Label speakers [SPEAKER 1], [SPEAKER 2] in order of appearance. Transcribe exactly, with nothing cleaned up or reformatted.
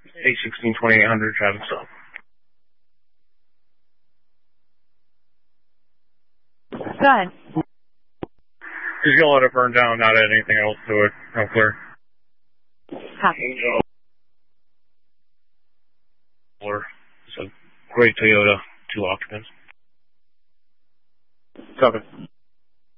[SPEAKER 1] eight sixteen twenty-eight hundred traffic stop.
[SPEAKER 2] Go ahead.
[SPEAKER 1] Just gonna let it burn down, not add anything else to it. I'm clear.
[SPEAKER 2] Copy.
[SPEAKER 1] It's a great Toyota, two occupants.
[SPEAKER 3] Copy.